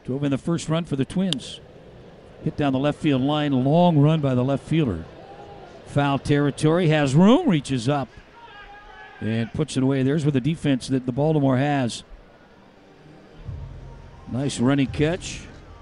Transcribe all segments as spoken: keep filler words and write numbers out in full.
Drove in the first run for the Twins. Hit down the left field line. Long run by the left fielder. Foul territory. Has room. Reaches up. And puts it away. There's where the defense that the Baltimore has. Nice running catch.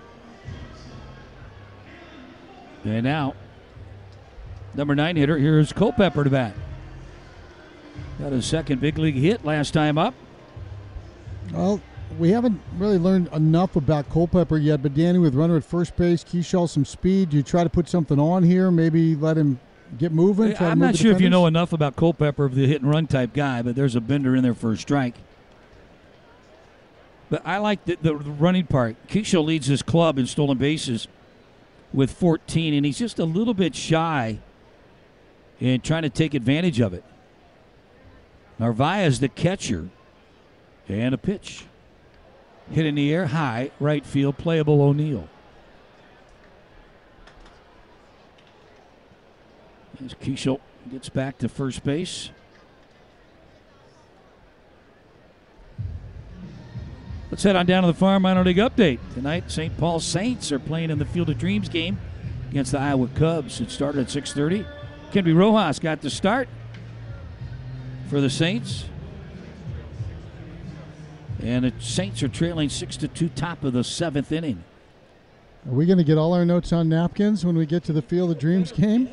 And now, number nine hitter, here's Culpepper to bat. Got his second big league hit last time up. Well, we haven't really learned enough about Culpepper yet, but Danny, with runner at first base, Keyshaw some speed. Do you try to put something on here? Maybe let him get moving? I'm not sure if you know enough about Culpepper, of the hit and run type guy, but there's a bender in there for a strike. But I like the, the running part. Keyshaw leads his club in stolen bases with fourteen, and he's just a little bit shy in trying to take advantage of it. Narvaez, the catcher, and a pitch. Hit in the air, high, right field, playable O'Neill. As Keyshaw gets back to first base. Let's head on down to the Farm Minor League update. Tonight, Saint Paul Saints are playing in the Field of Dreams game against the Iowa Cubs. It started at six thirty. Kenby Rojas got the start for the Saints. And the Saints are trailing six to two, top of the seventh inning. Are we going to get all our notes on napkins when we get to the Field of Dreams game?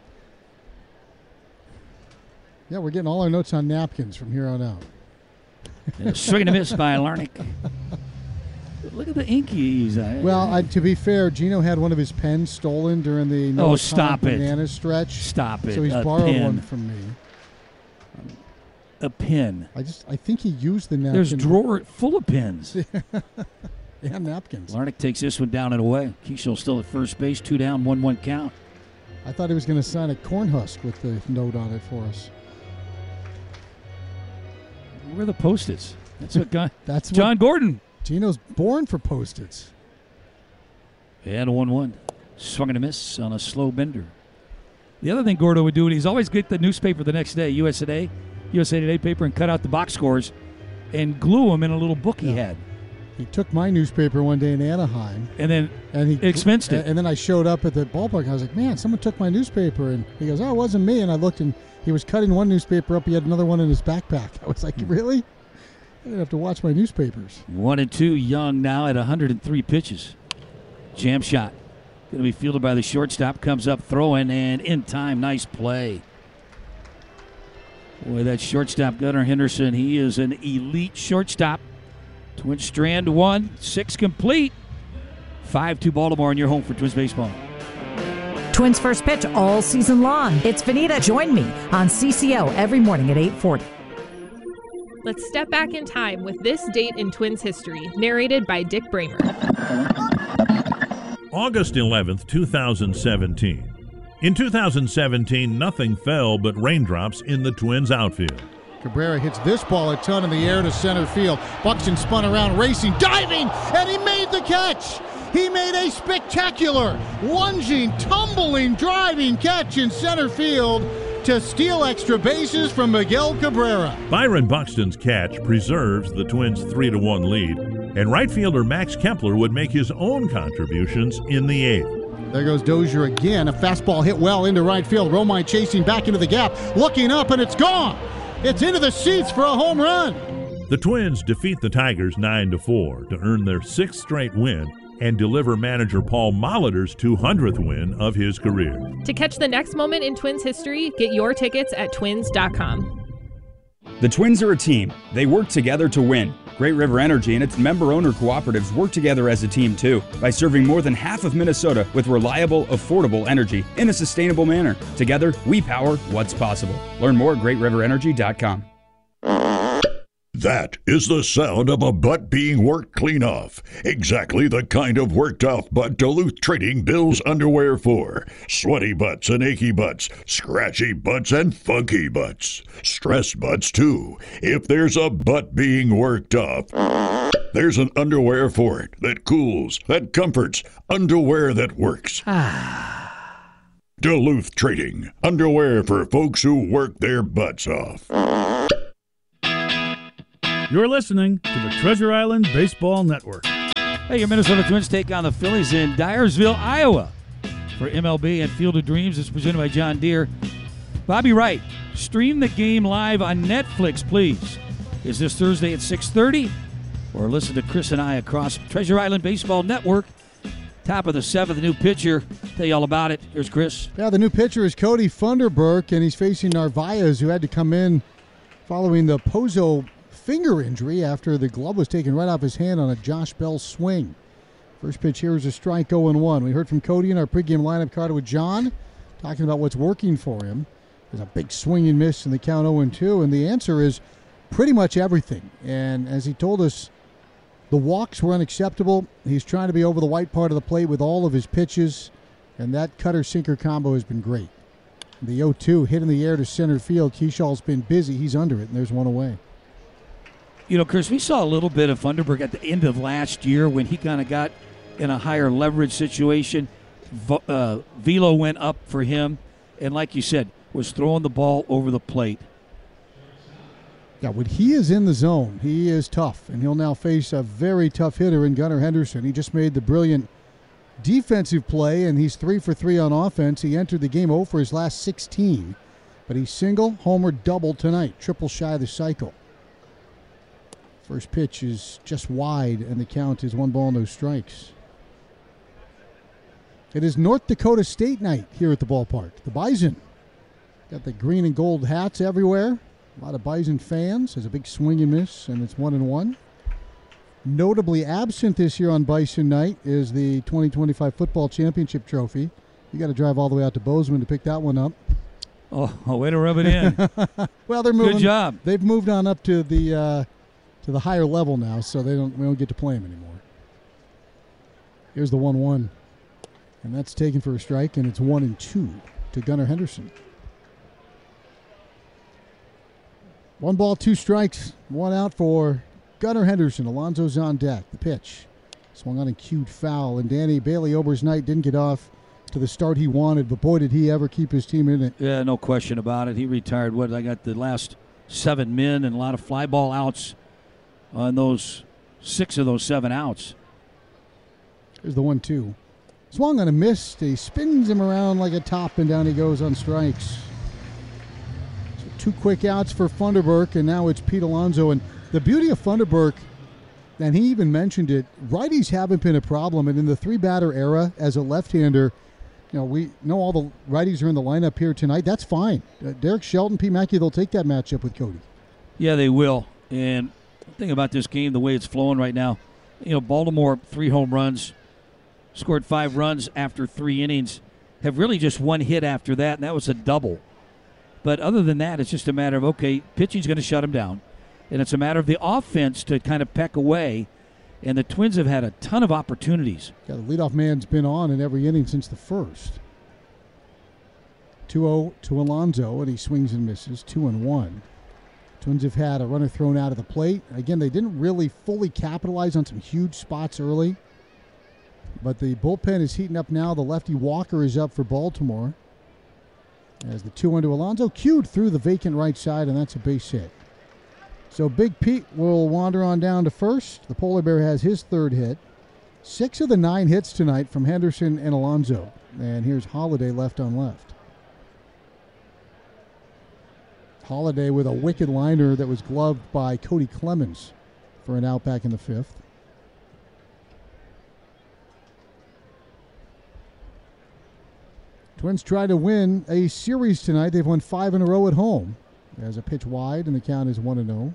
Yeah, we're getting all our notes on napkins from here on out. Swing and a miss by Larnick. Look at the ink he's at. Well, I, to be fair, Gino had one of his pens stolen during the oh, stop it. banana stretch. Stop it. So he's a borrowed pen. one from me. A pin. I just, I think he used the napkin. There's a drawer full of pins. Yeah, napkins. Larnick takes this one down and away. Keyshaw still at first base, two down, one one count. I thought he was going to sign a corn husk with the note on it for us. Where are the Post-its? That's what guy. That's John what, Gordon. Gino's born for Post-its. And a one one. Swung and a miss on a slow bender. The other thing Gordo would do, he's always get the newspaper the next day, U S A Today, U S A Today paper, and cut out the box scores and glue them in a little book he yeah. had. He took my newspaper one day in Anaheim. And then and he expensed it. And then I showed up at the ballpark. I was like, man, someone took my newspaper. And he goes, oh, it wasn't me. And I looked, and he was cutting one newspaper up. He had another one in his backpack. I was like, really? I didn't have to watch my newspapers. One and two, Young now at one hundred three pitches. Jam shot. Going to be fielded by the shortstop. Comes up throwing, and in time, nice play. Boy, that shortstop, Gunnar Henderson, he is an elite shortstop. Twins strand one, six complete. five two Baltimore, and you're home for Twins baseball. Twins first pitch all season long. It's Vanita. Join me on C C O every morning at eight forty. Let's step back in time with this date in Twins history, narrated by Dick Bramer. August eleventh, twenty seventeen. In two thousand seventeen, nothing fell but raindrops in the Twins outfield. Cabrera hits this ball a ton in the air to center field. Buxton spun around, racing, diving, and he made the catch. He made a spectacular, lunging, tumbling, driving catch in center field to steal extra bases from Miguel Cabrera. Byron Buxton's catch preserves the Twins' three to one lead, and right fielder Max Kepler would make his own contributions in the eighth. There goes Dozier again. A fastball hit well into right field. Romine chasing back into the gap, looking up, and it's gone. It's into the seats for a home run. The Twins defeat the Tigers nine to four to earn their sixth straight win and deliver manager Paul Molitor's two hundredth win of his career. To catch the next moment in Twins history, get your tickets at twins dot com. The Twins are a team. They work together to win. Great River Energy and its member-owner cooperatives work together as a team, too, by serving more than half of Minnesota with reliable, affordable energy in a sustainable manner. Together, we power what's possible. Learn more at great river energy dot com. That is the sound of a butt being worked clean off. Exactly the kind of worked off butt Duluth Trading bills underwear for. Sweaty butts and achy butts, scratchy butts and funky butts. Stressed butts too. If there's a butt being worked off, there's an underwear for it that cools, that comforts, underwear that works. Duluth Trading. Underwear for folks who work their butts off. You're listening to the Treasure Island Baseball Network. Hey, your Minnesota Twins take on the Phillies in Dyersville, Iowa. For M L B and Field of Dreams, it's presented by John Deere. Bobby Wright, stream the game live on Netflix, please. Is this Thursday at six thirty? Or listen to Chris and I across Treasure Island Baseball Network. Top of the seventh, new pitcher. Tell you all about it. Here's Chris. Yeah, the new pitcher is Cody Funderburk, and he's facing Narvaez, who had to come in following the Pozo finger injury after the glove was taken right off his hand on a Josh Bell swing. First pitch here is a strike, oh and one. We heard from Cody in our pregame lineup card with John, talking about what's working for him. There's a big swing and miss in the count oh and two, and the answer is pretty much everything. And as he told us, the walks were unacceptable. He's trying to be over the white part of the plate with all of his pitches, and that cutter-sinker combo has been great. The oh two hit in the air to center field. Keyshal's been busy. He's under it, and there's one away. You know, Chris, we saw a little bit of Funderburk at the end of last year when he kind of got in a higher leverage situation. Uh, velo went up for him, and like you said, was throwing the ball over the plate. Yeah, when he is in the zone, he is tough, and he'll now face a very tough hitter in Gunnar Henderson. He just made the brilliant defensive play, and he's three for three on offense. He entered the game oh for his last sixteen, but he's single, homer, double tonight, triple shy of the cycle. First pitch is just wide, and the count is one ball, no strikes. It is North Dakota State night here at the ballpark. The Bison got the green and gold hats everywhere. A lot of Bison fans. There's a big swing and miss, and it's one and one. Notably absent this year on Bison night is the twenty twenty-five football championship trophy. You got to drive all the way out to Bozeman to pick that one up. Oh, oh way to rub it in. Well, they're moving. Good job. They've moved on up to the uh, to the higher level now, so they don't we don't get to play them anymore. Here's the one one, and that's taken for a strike, and it's one and two to Gunnar Henderson. One ball, two strikes, one out for Gunnar Henderson. Alonso's on deck. The pitch swung on and cued foul, and Danny Bailey Ober's night didn't get off to the start he wanted, but boy, did he ever keep his team in it. Yeah, no question about it. He retired, what, I got the last seven men and a lot of fly ball outs on those six of those seven outs. Here's the one two. Swung on a miss. He spins him around like a top, and down he goes on strikes. So two quick outs for Funderburk, and now it's Pete Alonso. And the beauty of Funderburk, and he even mentioned it, righties haven't been a problem. And in the three-batter era, as a left-hander, you know, we know all the righties are in the lineup here tonight. That's fine. Uh, Derek Shelton, P. Mackey, they'll take that matchup with Cody. Yeah, they will. And the thing about this game, the way it's flowing right now, you know, Baltimore, three home runs, scored five runs after three innings, have really just one hit after that, and that was a double. But other than that, it's just a matter of, okay, pitching's going to shut them down. And it's a matter of the offense to kind of peck away. And the Twins have had a ton of opportunities. Yeah, the leadoff man's been on in every inning since the first. two oh to Alonso, and he swings and misses, two and one. Twins have had a runner thrown out of the plate. Again, they didn't really fully capitalize on some huge spots early. But the bullpen is heating up now. The lefty Walker is up for Baltimore. As the two one to Alonso, cued through the vacant right side, and that's a base hit. So Big Pete will wander on down to first. The Polar Bear has his third hit. Six of the nine hits tonight from Henderson and Alonso. And here's Holiday left on left. Holiday with a wicked liner that was gloved by Cody Clemens for an out back in the fifth. Twins try to win a series tonight. They've won five in a row at home. There's a pitch wide, and the count is one and oh.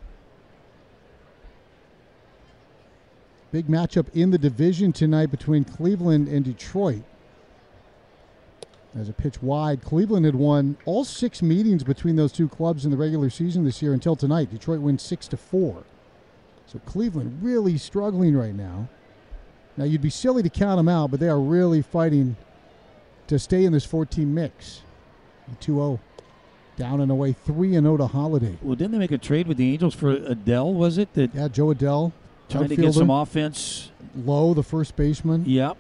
Big matchup in the division tonight between Cleveland and Detroit. There's a pitch wide. Cleveland had won all six meetings between those two clubs in the regular season this year until tonight. Detroit wins six to four. So Cleveland really struggling right now. Now, you'd be silly to count them out, but they are really fighting to stay in this four-team mix. two oh. Down and away, three and oh to Holiday. Well, didn't they make a trade with the Angels for Adele, was it? That yeah, Joe Adele. Trying to get some offense. Lowe, the first baseman. Yep.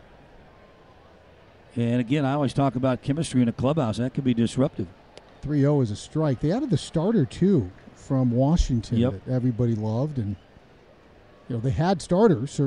And again, I always talk about chemistry in a clubhouse. That could be disruptive. three oh is a strike. They added the starter, too, from Washington yep. that everybody loved. And, you know, they had starters.